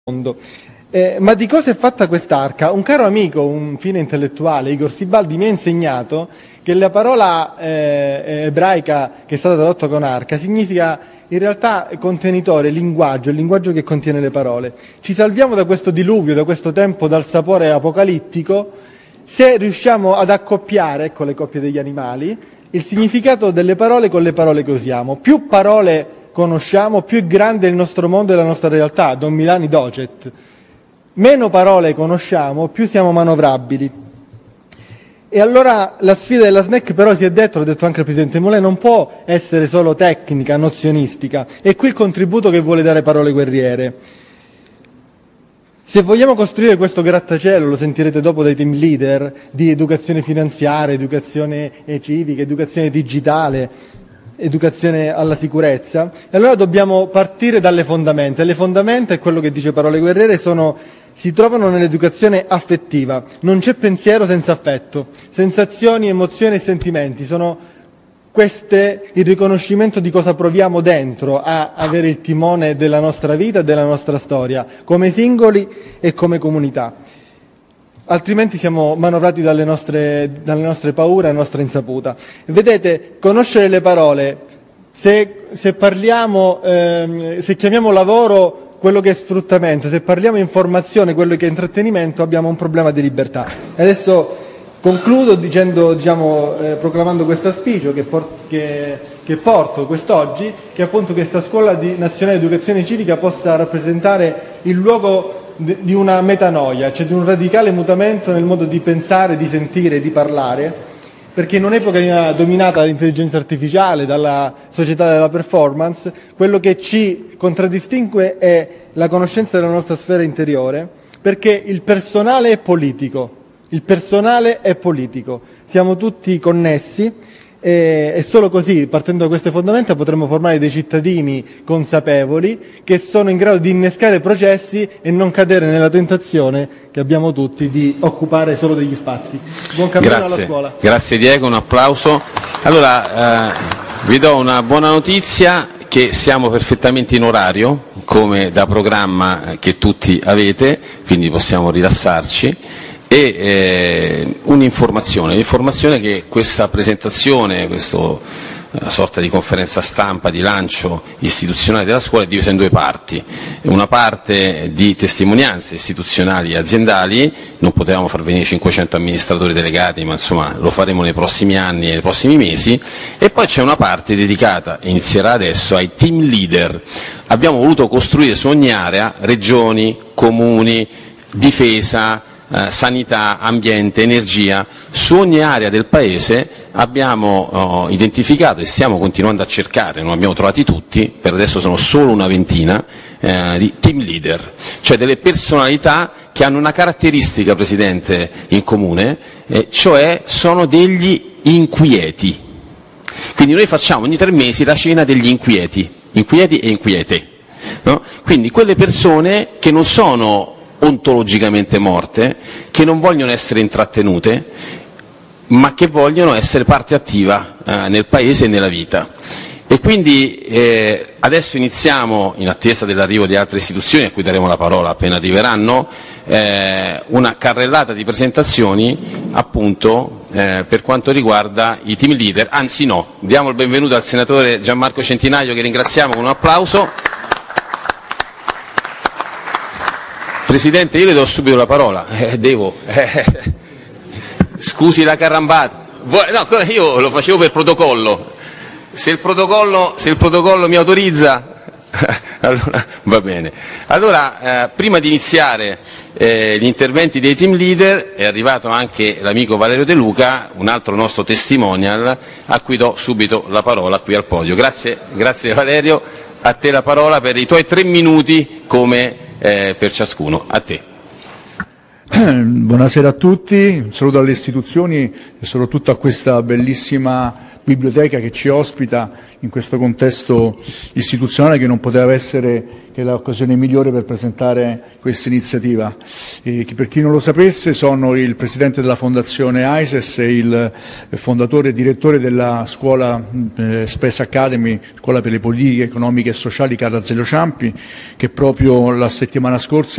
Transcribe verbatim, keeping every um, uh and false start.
mondo. Eh, ma di cosa è fatta quest'arca? Un caro amico, un fine intellettuale, Igor Sibaldi, mi ha insegnato che la parola eh, ebraica che è stata tradotta con arca significa in realtà contenitore, linguaggio, il linguaggio che contiene le parole. Ci salviamo da questo diluvio, da questo tempo dal sapore apocalittico, se riusciamo ad accoppiare, ecco le coppie degli animali, il significato delle parole con le parole che usiamo. Più parole conosciamo, più è grande il nostro mondo e la nostra realtà, Don Milani Docet. Meno parole conosciamo, più siamo manovrabili. E allora la sfida della S N E C, però, si è detto, l'ha detto anche il Presidente Molè, non può essere solo tecnica, nozionistica. E qui il contributo che vuole dare Parole Guerriere. Se vogliamo costruire questo grattacielo, lo sentirete dopo dai team leader, di educazione finanziaria, educazione civica, educazione digitale, educazione alla sicurezza, e allora dobbiamo partire dalle fondamenta. E le fondamenta, è quello che dice Parole Guerriere, sono, si trovano nell'educazione affettiva. Non c'è pensiero senza affetto, sensazioni, emozioni e sentimenti. Sono queste il riconoscimento di cosa proviamo dentro a avere il timone della nostra vita e della nostra storia, come singoli e come comunità. Altrimenti siamo manovrati dalle nostre, dalle nostre paure a nostra insaputa. Vedete, conoscere le parole, se, se parliamo, ehm, se chiamiamo lavoro quello che è sfruttamento, se parliamo informazione quello che è intrattenimento, abbiamo un problema di libertà. E adesso concludo dicendo, diciamo, eh, proclamando questo auspicio che, por- che, che porto quest'oggi, che appunto questa Scuola di Nazionale di Educazione Civica possa rappresentare il luogo di una metanoia, cioè di un radicale mutamento nel modo di pensare, di sentire, di parlare, perché in un'epoca dominata dall'intelligenza artificiale, dalla società della performance, quello che ci contraddistingue è la conoscenza della nostra sfera interiore, perché il personale è politico, il personale è politico, siamo tutti connessi. E solo così, partendo da queste fondamenta, potremo formare dei cittadini consapevoli che sono in grado di innescare processi e non cadere nella tentazione che abbiamo tutti di occupare solo degli spazi. Buon cammino Grazie. alla scuola. Grazie Diego, un applauso. Allora, eh, vi do una buona notizia, che siamo perfettamente in orario, come da programma che tutti avete, quindi possiamo rilassarci. E eh, un'informazione, l'informazione che questa presentazione, questa eh, sorta di conferenza stampa di lancio istituzionale della scuola è divisa in due parti. Una parte di testimonianze istituzionali e aziendali, non potevamo far venire cinquecento amministratori delegati, ma insomma lo faremo nei prossimi anni e nei prossimi mesi, e poi c'è una parte dedicata, inizierà adesso, ai team leader. Abbiamo voluto costruire su ogni area, regioni, comuni, difesa, Eh, sanità, ambiente, energia, su ogni area del Paese abbiamo oh, identificato e stiamo continuando a cercare, non abbiamo trovati tutti, per adesso sono solo una ventina, eh, di team leader, cioè delle personalità che hanno una caratteristica, Presidente, in comune, eh, cioè sono degli inquieti. Quindi noi facciamo ogni tre mesi la cena degli inquieti, inquieti e inquiete, no? Quindi quelle persone che non sono ontologicamente morte, che non vogliono essere intrattenute, ma che vogliono essere parte attiva eh, nel Paese e nella vita. E quindi eh, adesso iniziamo, in attesa dell'arrivo di altre istituzioni, a cui daremo la parola appena arriveranno, eh, una carrellata di presentazioni appunto eh, per quanto riguarda i team leader, anzi no, diamo il benvenuto al senatore Gianmarco Centinaio, che ringraziamo con un applauso. Presidente, io le do subito la parola, eh, devo, eh, scusi la carambata, no, io lo facevo per protocollo, se il protocollo, se il protocollo mi autorizza, allora va bene. Allora, eh, prima di iniziare eh, gli interventi dei team leader, è arrivato anche l'amico Valerio De Luca, un altro nostro testimonial, a cui do subito la parola qui al podio. Grazie, grazie Valerio, a te la parola per i tuoi tre minuti come Eh, per ciascuno. A te. Buonasera a tutti, un saluto alle istituzioni e soprattutto a questa bellissima biblioteca che ci ospita in questo contesto istituzionale che non poteva essere che è l'occasione migliore per presentare questa iniziativa. E per chi non lo sapesse, sono il presidente della Fondazione AISES e il fondatore e direttore della scuola eh, Space Academy, scuola per le politiche economiche e sociali Carlo Azeglio Ciampi, che proprio la settimana scorsa